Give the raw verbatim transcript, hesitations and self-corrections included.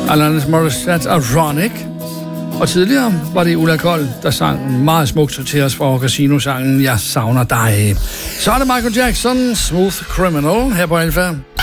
Alanis Morissette og Ronic. Og tidligere var det Ulla Kold, der sang meget smukt til os fra Casino-sangen Jeg savner dig. Så er det Michael Jackson, Smooth Criminal, her på Alfa.